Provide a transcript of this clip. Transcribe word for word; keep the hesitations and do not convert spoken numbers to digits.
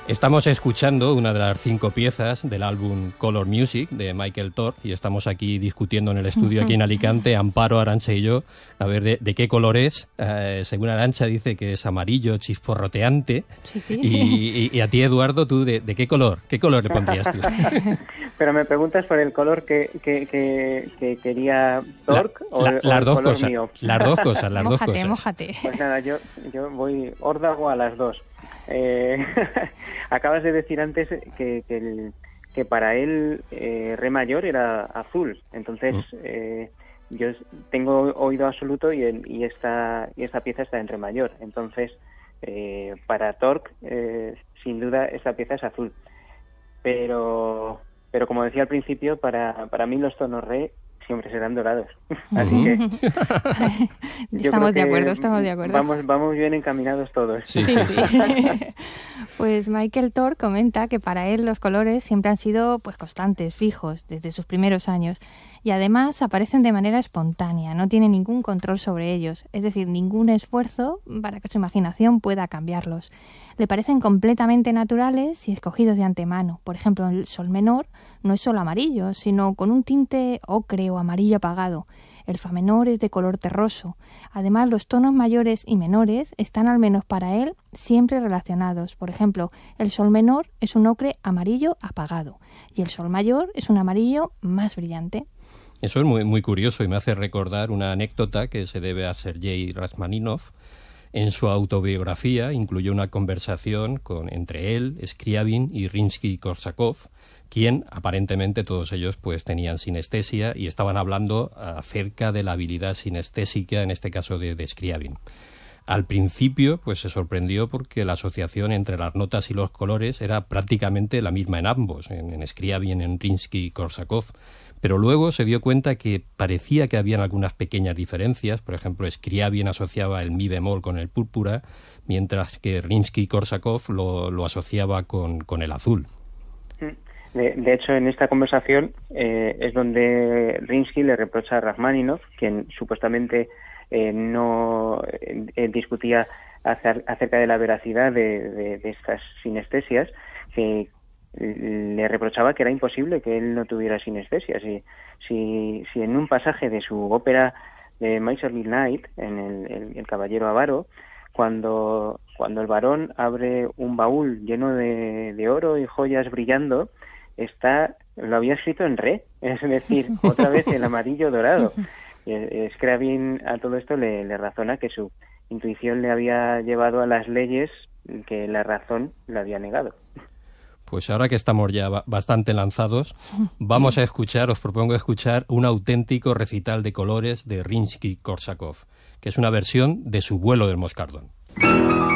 Estamos escuchando una de las cinco piezas del álbum Color Music de Michael Thorp y estamos aquí discutiendo en el estudio aquí en Alicante, Amparo, Arantxa y yo, a ver de, de qué color es. Eh, según Arantxa dice que es amarillo, chisporroteante. Sí, sí. Y, y, y a ti, Eduardo, ¿tú de, de qué color? ¿Qué color le pondrías tú? Pero me preguntas por el color que, que, que, que quería Thorp o, la, o las el dos color cosas, mío. Las dos cosas, las mójate, dos cosas. Mójate, Pues nada, yo, yo voy órdago a las dos. Eh, acabas de decir antes que, que, el, que para él eh, re mayor era azul, entonces eh, yo tengo oído absoluto y, el, y esta y esta pieza está en re mayor, entonces eh, para Thorp eh, sin duda esta pieza es azul, pero pero como decía al principio, para para mí los tonos re siempre serán dorados. Así que estamos de acuerdo, estamos de acuerdo. Vamos, vamos bien encaminados todos. Sí, sí, sí. Pues Michael Thorp comenta que para él los colores siempre han sido pues constantes, fijos, desde sus primeros años. Y además aparecen de manera espontánea, no tiene ningún control sobre ellos, es decir, ningún esfuerzo para que su imaginación pueda cambiarlos. Le parecen completamente naturales y escogidos de antemano. Por ejemplo, el sol menor no es solo amarillo, sino con un tinte ocre o amarillo apagado. El fa menor es de color terroso. Además, los tonos mayores y menores están, al menos para él, siempre relacionados. Por ejemplo, el sol menor es un ocre amarillo apagado y el sol mayor es un amarillo más brillante. Eso es muy, muy curioso y me hace recordar una anécdota que se debe a Sergei Rachmaninoff. En su autobiografía incluyó una conversación con, entre él, Scriabin y Rimsky-Korsakov, quien aparentemente todos ellos pues tenían sinestesia y estaban hablando acerca de la habilidad sinestésica, en este caso de, de Scriabin. Al principio pues se sorprendió porque la asociación entre las notas y los colores era prácticamente la misma en ambos, en, en Scriabin y en Rimsky-Korsakov. Pero luego se dio cuenta que parecía que habían algunas pequeñas diferencias. Por ejemplo, Scriabin asociaba el mi bemol con el púrpura, mientras que Rimsky-Korsakov lo, lo asociaba con, con el azul. De, de hecho, en esta conversación eh, es donde Rimsky le reprocha a Rachmaninoff, quien supuestamente eh, no eh, discutía acer, acerca de la veracidad de, de, de estas sinestesias, que le reprochaba que era imposible que él no tuviera sinestesia. Si, si, si en un pasaje de su ópera de Miserly Knight, en el, el, el Caballero Avaro, cuando, cuando el varón abre un baúl lleno de, de oro y joyas brillando, está lo había escrito en re, es decir, otra vez el amarillo dorado. Scriabin a todo esto le, le razona que su intuición le había llevado a las leyes que la razón le había negado. Pues ahora que estamos ya bastante lanzados, vamos a escuchar, os propongo escuchar un auténtico recital de colores de Rimsky-Korsakov, que es una versión de Su vuelo del moscardón.